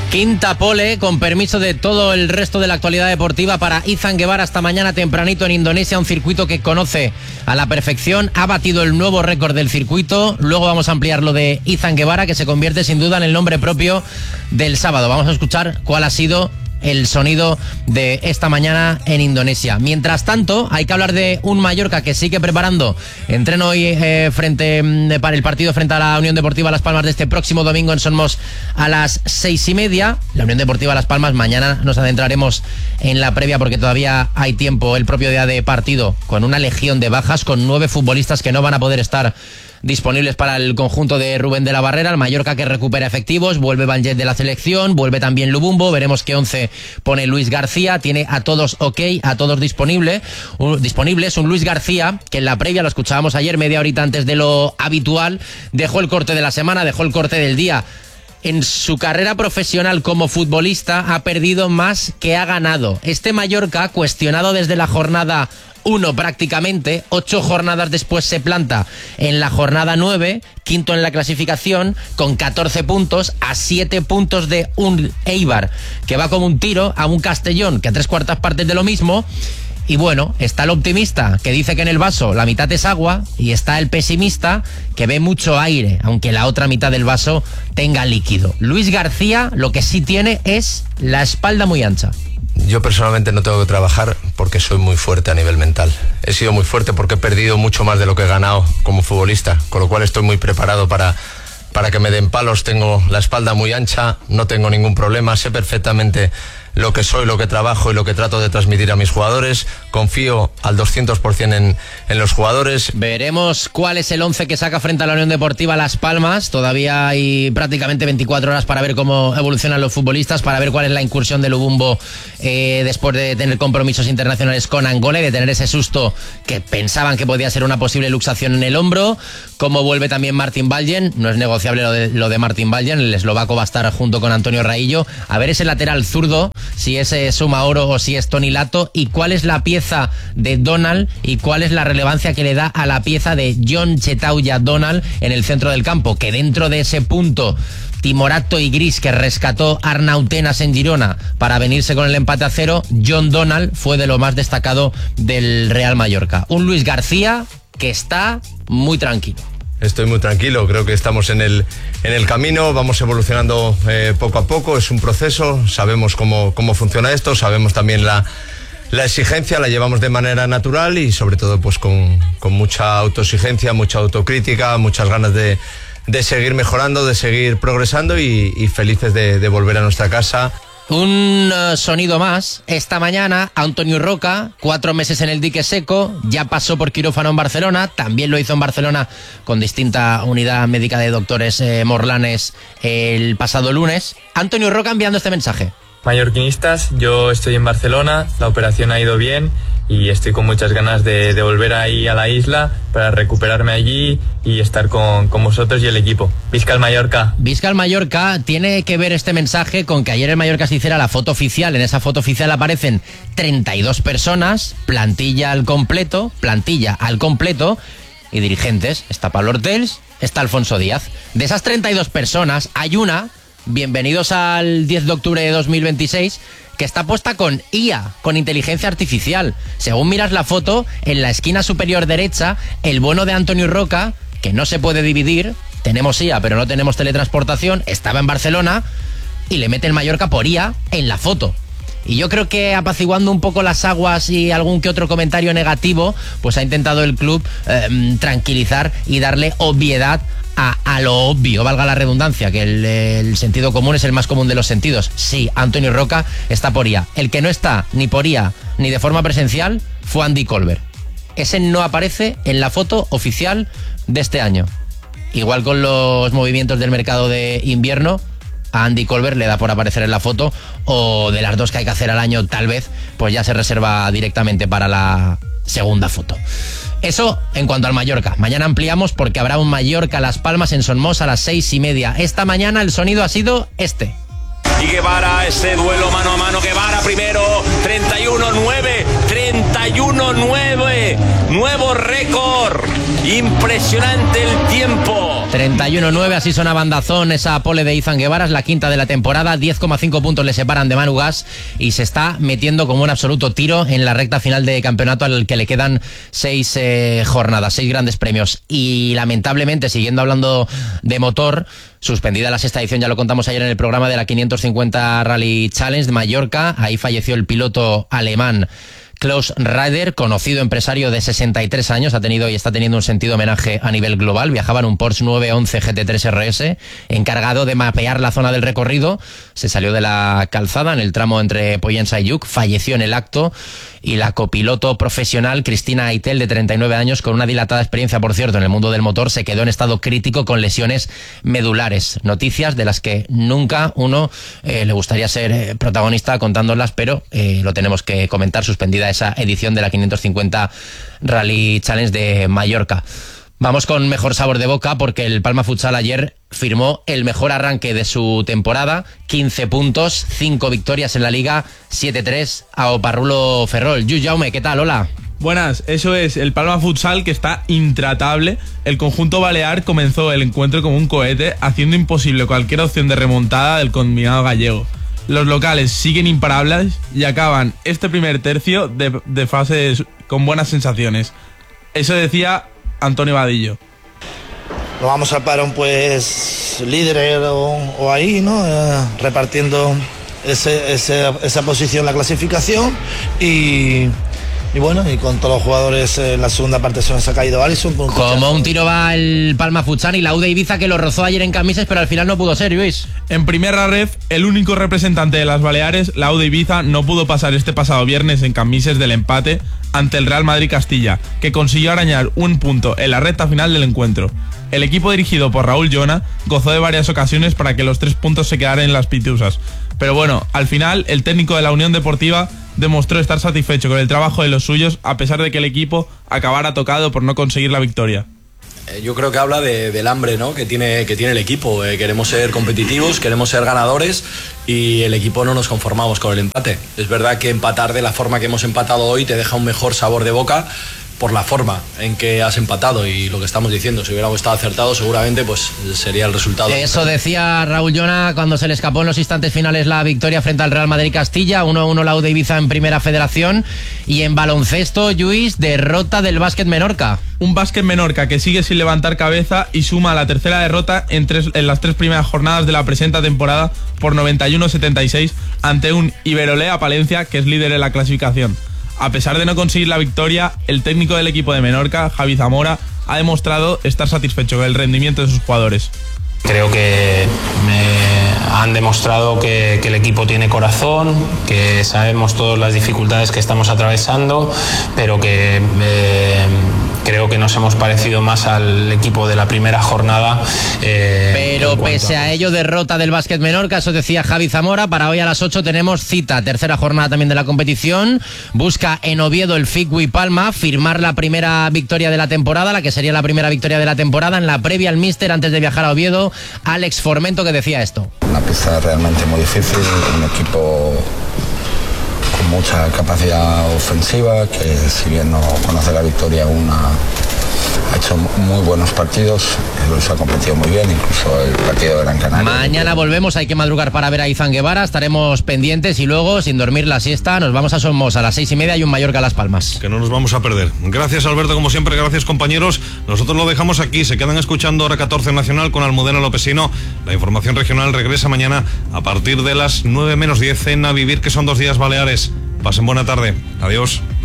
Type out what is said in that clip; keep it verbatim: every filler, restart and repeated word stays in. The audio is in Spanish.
Quinta pole, con permiso de todo el resto de la actualidad deportiva, para Izan Guevara hasta mañana tempranito en Indonesia, un circuito que conoce a la perfección. Ha batido el nuevo récord del circuito. Luego vamos a ampliar lo de Izan Guevara, que se convierte sin duda en el nombre propio del sábado. Vamos a escuchar cuál ha sido el sonido de esta mañana en Indonesia. Mientras tanto, hay que hablar de un Mallorca que sigue preparando entreno hoy eh, frente eh, para el partido frente a la Unión Deportiva Las Palmas de este próximo domingo en Somos a las seis y media. La Unión Deportiva Las Palmas, mañana nos adentraremos en la previa porque todavía hay tiempo, el propio día de partido, con una legión de bajas, con nueve futbolistas que no van a poder estar disponibles para el conjunto de Rubén de la Barrera. El Mallorca que recupera efectivos, vuelve Banjet de la selección, vuelve también Lubumbo, veremos qué once pone Luis García, tiene a todos ok, a todos disponible, un, disponibles, un Luis García que en la previa, lo escuchábamos ayer, media horita antes de lo habitual, dejó el corte de la semana, dejó el corte del día. En su carrera profesional como futbolista ha perdido más que ha ganado. Este Mallorca, cuestionado desde la jornada uno prácticamente, ocho jornadas después se planta en la jornada nueve, quinto en la clasificación, con catorce puntos, a siete puntos de un Eibar, que va como un tiro, a un Castellón, que a tres cuartas partes de lo mismo. Y bueno, está el optimista, que dice que en el vaso la mitad es agua, y está el pesimista, que ve mucho aire, aunque la otra mitad del vaso tenga líquido. Luis García lo que sí tiene es la espalda muy ancha. Yo personalmente no tengo que trabajar porque soy muy fuerte a nivel mental. He sido muy fuerte porque he perdido mucho más de lo que he ganado como futbolista, con lo cual estoy muy preparado para, para que me den palos. Tengo la espalda muy ancha, no tengo ningún problema, sé perfectamente lo que soy, lo que trabajo y lo que trato de transmitir a mis jugadores. Confío al doscientos por ciento en, en los jugadores. Veremos cuál es el once que saca frente a la Unión Deportiva Las Palmas. Todavía hay prácticamente veinticuatro horas para ver cómo evolucionan los futbolistas, para ver cuál es la incursión de Lubumbo eh, después de tener compromisos internacionales con Angola y de tener ese susto que pensaban que podía ser una posible luxación en el hombro. Cómo vuelve también Martin Valjen. No es negociable lo de, lo de Martin Valjen. El eslovaco va a estar junto con Antonio Raillo. A ver ese lateral zurdo, si es eh, Suma Oro o si es Toni Lato, y cuál es la pieza de Donald y cuál es la relevancia que le da a la pieza de John Chetauya Donald en el centro del campo, que dentro de ese punto timorato y gris que rescató Arnautenas en Girona para venirse con el empate a cero, John Donald fue de lo más destacado del Real Mallorca. Un Luis García que está muy tranquilo. Estoy muy tranquilo, creo que estamos en el, en el camino, vamos evolucionando eh, poco a poco, es un proceso, sabemos cómo, cómo funciona esto, sabemos también la, la exigencia, la llevamos de manera natural y sobre todo pues con, con mucha autoexigencia, mucha autocrítica, muchas ganas de, de seguir mejorando, de seguir progresando y, y felices de, de volver a nuestra casa. Un uh, sonido más. Esta mañana, Antonio Roca, cuatro meses en el dique seco, ya pasó por quirófano en Barcelona, también lo hizo en Barcelona con distinta unidad médica de doctores eh, morlanes el pasado lunes. Antonio Roca enviando este mensaje. Mallorquinistas, yo estoy en Barcelona, la operación ha ido bien y estoy con muchas ganas de, de volver ahí a la isla para recuperarme allí y estar con, con vosotros y el equipo. Visca el Mallorca. Visca el Mallorca. Tiene que ver este mensaje con que ayer el Mallorca se hiciera la foto oficial. En esa foto oficial aparecen treinta y dos personas, plantilla al completo, plantilla al completo y dirigentes. Está Pablo Ortells, está Alfonso Díaz. De esas treinta y dos personas hay una, bienvenidos al diez de octubre de dos mil veintiséis, que está puesta con I A, con inteligencia artificial. Según miras la foto, en la esquina superior derecha, el bono de Antonio Roca, que no se puede dividir, tenemos I A pero no tenemos teletransportación, estaba en Barcelona y le mete el Mallorca por I A en la foto. Y yo creo que apaciguando un poco las aguas y algún que otro comentario negativo, pues ha intentado el club eh, tranquilizar y darle obviedad A, a lo obvio, valga la redundancia, que el, el sentido común es el más común de los sentidos. Sí, Antonio Roca está por I A. El que no está ni por I A ni de forma presencial fue Andy Colbert. Ese no aparece en la foto oficial de este año. Igual con los movimientos del mercado de invierno, a Andy Colbert le da por aparecer en la foto, o de las dos que hay que hacer al año tal vez, pues ya se reserva directamente para la segunda foto. Eso en cuanto al Mallorca. Mañana ampliamos porque habrá un Mallorca Las Palmas en Son Mos a las seis y media. Esta mañana el sonido ha sido este. Y Guevara, ese duelo mano a mano, Guevara primero, treinta y uno nueve, treinta y uno nueve, nuevo récord, impresionante el tiempo. treinta y uno nueve, así sonaba en Dazón esa pole de Izan Guevara, es la quinta de la temporada, diez coma cinco puntos le separan de Manu Gas y se está metiendo como un absoluto tiro en la recta final de campeonato al que le quedan seis eh, jornadas, seis grandes premios. Y lamentablemente, siguiendo hablando de motor, suspendida la sexta edición, ya lo contamos ayer en el programa, de la quinientos cincuenta Rally Challenge de Mallorca. Ahí falleció el piloto alemán Klaus Raeder, conocido empresario de sesenta y tres años, ha tenido y está teniendo un sentido homenaje a nivel global. Viajaba en un Porsche nueve once G T tres R S, encargado de mapear la zona del recorrido. Se salió de la calzada en el tramo entre Pollensa y Lluc, falleció en el acto. Y la copiloto profesional Cristina Aitel, de treinta y nueve años, con una dilatada experiencia, por cierto, en el mundo del motor, se quedó en estado crítico con lesiones medulares. Noticias de las que nunca uno eh, le gustaría ser eh, protagonista contándolas, pero eh, lo tenemos que comentar. Suspendida esa edición de la quinientos cincuenta Rally Challenge de Mallorca. Vamos con mejor sabor de boca, porque el Palma Futsal ayer firmó el mejor arranque de su temporada, quince puntos, cinco victorias en la Liga, siete tres a Oparrulo Ferrol. Lluís Jaume, ¿qué tal? Hola. Buenas, eso es, el Palma Futsal, que está intratable. El conjunto balear comenzó el encuentro como un cohete, haciendo imposible cualquier opción de remontada del combinado gallego. Los locales siguen imparables y acaban este primer tercio de, de fase con buenas sensaciones. Eso decía Antonio Vadillo. Nos vamos al parón pues líderes o, o ahí, ¿no? Eh, repartiendo ese, ese, esa posición en la clasificación y, y bueno, y con todos los jugadores en la segunda parte se nos ha caído Alisson. Un Como un tiro va el Palma Futsal y la U de Ibiza, que lo rozó ayer en camisas, pero al final no pudo ser, Luis. En primera ref, el único representante de las Baleares, la U de Ibiza, no pudo pasar este pasado viernes en camisas del empate ante el Real Madrid Castilla, que consiguió arañar un punto en la recta final del encuentro. El equipo dirigido por Raúl Llona gozó de varias ocasiones para que los tres puntos se quedaran en las pitusas. Pero bueno, al final el técnico de la Unión Deportiva demostró estar satisfecho con el trabajo de los suyos, a pesar de que el equipo acabara tocado por no conseguir la victoria. Yo creo que habla de, del hambre, ¿no?, que tiene, que tiene el equipo. Eh, queremos ser competitivos, queremos ser ganadores y el equipo no nos conformamos con el empate. Es verdad que empatar de la forma que hemos empatado hoy te deja un mejor sabor de boca por la forma en que has empatado y lo que estamos diciendo. Si hubiéramos estado acertados, seguramente pues sería el resultado. Eso decía Raúl Llona cuando se le escapó en los instantes finales la victoria frente al Real Madrid Castilla. uno a uno la U de Ibiza en Primera Federación. Y en baloncesto, Lluís, derrota del Básquet Menorca. Un Básquet Menorca que sigue sin levantar cabeza y suma la tercera derrota en, tres, en las tres primeras jornadas de la presente temporada por noventa y uno a setenta y seis ante un Iberolea Palencia, que es líder en la clasificación. A pesar de no conseguir la victoria, el técnico del equipo de Menorca, Javi Zamora, ha demostrado estar satisfecho con el rendimiento de sus jugadores. Creo que me han demostrado que, que el equipo tiene corazón, que sabemos todas las dificultades que estamos atravesando, pero que eh, creo que nos hemos parecido más al equipo de la primera jornada. Eh, pero pese a... a ello, derrota del Básquet Menorca, eso decía Javi Zamora. Para hoy a las ocho tenemos cita, tercera jornada también de la competición. Busca en Oviedo el Figui Palma firmar la primera victoria de la temporada, la que sería la primera victoria de la temporada. En la previa al míster, antes de viajar a Oviedo, Alex Formento, que decía esto. Una pista realmente muy difícil, un equipo con mucha capacidad ofensiva, que si bien no conoce la victoria aún ha, ha hecho muy buenos partidos, los ha competido muy bien, incluso el partido de Gran Canaria. Mañana volvemos, hay que madrugar para ver a Izan Guevara, estaremos pendientes y luego, sin dormir la siesta, nos vamos a Somos a las seis y media y un Mallorca a Las Palmas. Que no nos vamos a perder. Gracias, Alberto, como siempre, gracias, compañeros. Nosotros lo dejamos aquí, se quedan escuchando Hora catorce Nacional con Almudena Lopesino. La información regional regresa mañana a partir de las nueve menos diez en A Vivir, que son dos días Baleares. Pasen buena tarde. Adiós.